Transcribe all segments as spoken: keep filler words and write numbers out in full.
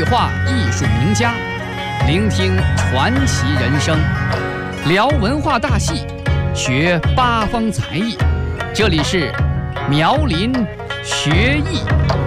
话艺术名家，聆听传奇人生，聊文化大戏，学八方才艺。这里是苗林学艺。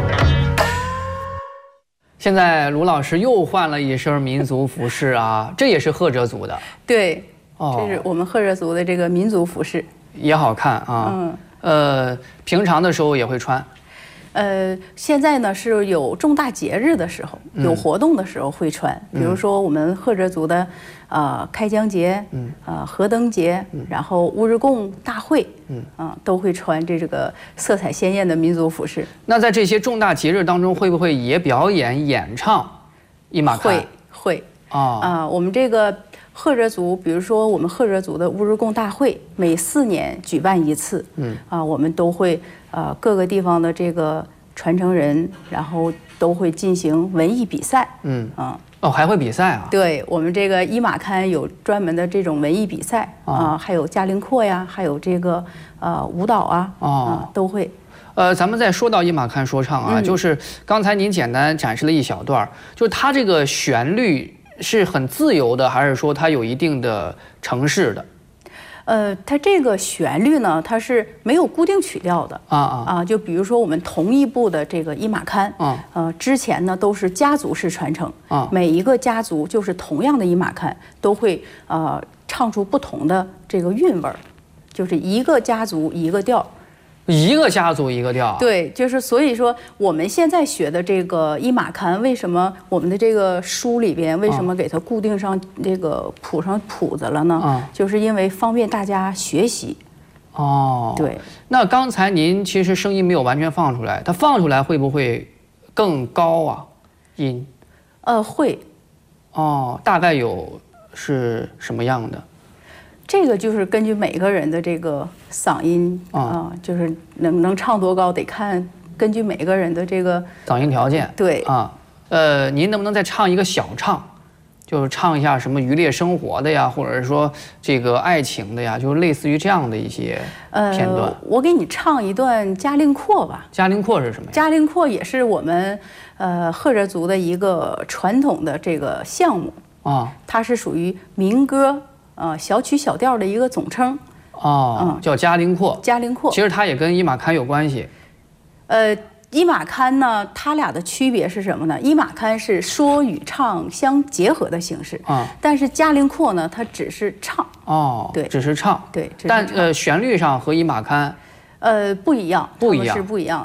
现在卢老师又换了一身民族服饰啊，这也是赫哲族的。 对， 哦， 这是我们赫哲族的这个民族服饰， 也好看啊。嗯，呃，平常的时候也会穿。 呃，现在呢是有重大节日的时候，有活动的时候会穿，嗯、比如说我们赫哲族的，呃，开江节，嗯，呃，河灯节，嗯、然后乌日贡大会，嗯，啊、呃，都会穿这这个色彩鲜艳的民族服饰。 那在这些重大节日当中，会不会也表演演唱伊玛看？ 会会啊啊、呃，我们这个赫哲族，比如说我们赫哲族的乌日贡大会，每四年举办一次，嗯，啊、呃，我们都会。呃，各个地方的这个传承人，然后都会进行文艺比赛。嗯啊， 哦，还会比赛啊？ 对，我们这个伊玛看有专门的这种文艺比赛啊、呃，还有嘉陵廓呀，还有这个呃舞蹈啊，啊、呃、都会。 呃，咱们再说到伊玛看说唱啊，嗯、就是刚才您简单展示了一小段，就是它这个旋律是很自由的，还是说它有一定的程式的？ 呃，它这个旋律呢，它是没有固定曲调的啊啊啊！就比如说我们同一部的这个伊玛看，啊，呃，之前呢都是家族式传承啊，每一个家族就是同样的伊玛看都会呃唱出不同的这个韵味儿，就是一个家族一个调。 一个家族一个调， 对，就是所以说我们现在学的这个伊玛看，为什么我们的这个书里边为什么给它固定上这个谱上谱子了呢？嗯，就是因为方便大家学习。 哦， 对。 那刚才您其实声音没有完全放出来，它放出来会不会更高啊？音？ 呃，会。 哦，大概有是什么样的？ 这个就是根据每个人的这个嗓音啊、呃，就是能能唱多高，得看根据每个人的这个嗓音条件。 对啊，呃，您能不能再唱一个小唱，就是唱一下什么渔猎生活的呀，或者是说这个爱情的呀，就是类似于这样的一些片段。 呃，我给你唱一段嘉陵廓吧。 嘉陵廓是什么呀？ 嘉陵廓也是我们呃赫哲族的一个传统的这个项目啊，它是属于民歌。呃，小曲小调的一个总称， 哦，嗯、叫嘉陵廓。 嘉陵廓， 其实它也跟伊玛看有关系。 呃，伊玛看呢，它俩的区别是什么呢？伊玛看是说与唱相结合的形式，啊、嗯，但是嘉陵廓呢，它只是唱。 哦， 对， 只是唱。 对， 但呃，旋律上和伊玛看， 呃，不一样， 不一样， 是不一样。